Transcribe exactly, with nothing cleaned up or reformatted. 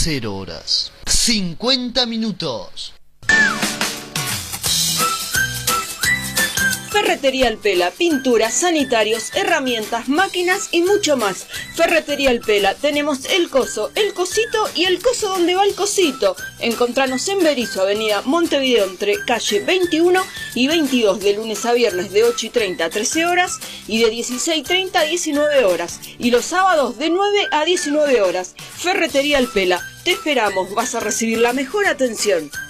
cero horas. cincuenta minutos. Ferretería El Pela, pinturas, sanitarios, herramientas, máquinas y mucho más. Ferretería El Pela, tenemos el coso, el cosito y el coso donde va el cosito. Encontranos en Berisso, avenida Montevideo, entre calle veintiuno y veintidós, de lunes a viernes de ocho y treinta a trece horas y de dieciséis y treinta a diecinueve horas. Y los sábados de nueve a diecinueve horas. Ferretería El Pela, te esperamos, vas a recibir la mejor atención.